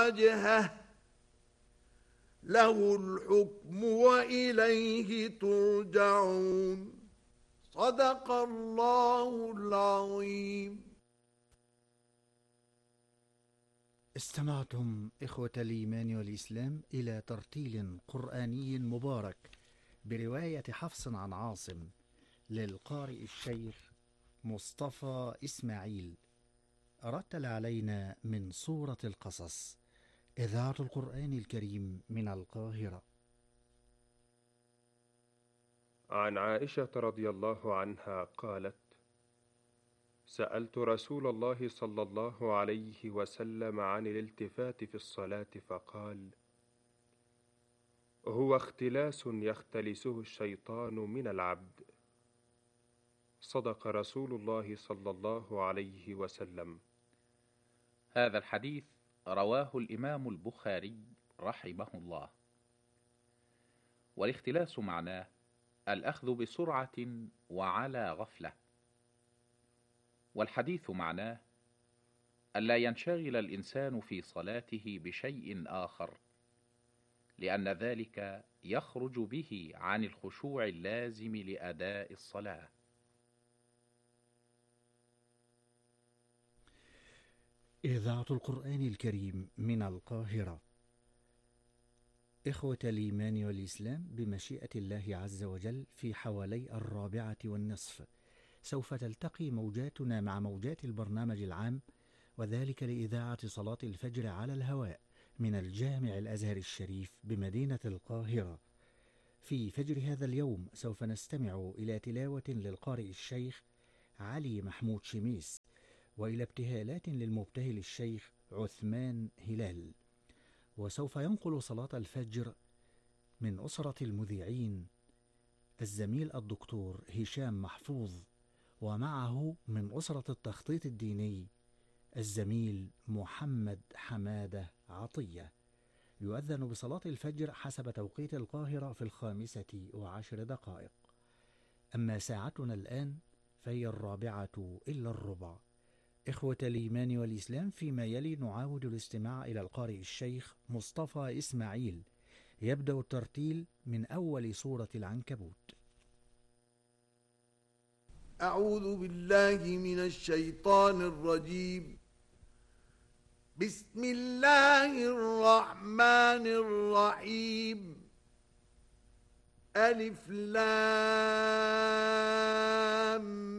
وجهه له الحكم وإليه ترجعون. صدق الله العظيم. استمعتم إخوة الإيمان والإسلام إلى ترتيل قرآني مبارك برواية حفص عن عاصم للقارئ الشيخ مصطفى إسماعيل. رتل علينا من سورة القصص، إذاعة القرآن الكريم من القاهرة. عن عائشة رضي الله عنها قالت: سألت رسول الله صلى الله عليه وسلم عن الالتفات في الصلاة فقال: هو اختلاس يختلسه الشيطان من العبد. صدق رسول الله صلى الله عليه وسلم. هذا الحديث رواه الإمام البخاري رحمه الله. والاختلاس معناه الأخذ بسرعة وعلى غفلة، والحديث معناه ألا ينشغل الإنسان في صلاته بشيء آخر، لأن ذلك يخرج به عن الخشوع اللازم لأداء الصلاة. إذاعة القرآن الكريم من القاهرة. إخوة الإيمان والإسلام، بمشيئة الله عز وجل في حوالي 4:30 سوف تلتقي موجاتنا مع موجات البرنامج العام، وذلك لإذاعة صلاة الفجر على الهواء من الجامع الأزهر الشريف بمدينة القاهرة. في فجر هذا اليوم سوف نستمع إلى تلاوة للقارئ الشيخ علي محمود شميس، وإلى ابتهالات للمبتهل الشيخ عثمان هلال. وسوف ينقل صلاة الفجر من أسرة المذيعين الزميل الدكتور هشام محفوظ، ومعه من أسرة التخطيط الديني الزميل محمد حمادة عطية. يؤذن بصلاة الفجر حسب توقيت القاهرة في 5:10. أما ساعتنا الآن فهي 4:45. إخوة الإيمان والإسلام، فيما يلي نعاود الاستماع إلى القارئ الشيخ مصطفى إسماعيل يبدأ الترتيل من أول سورة العنكبوت. أعوذ بالله من الشيطان الرجيم. بسم الله الرحمن الرحيم. ألف لام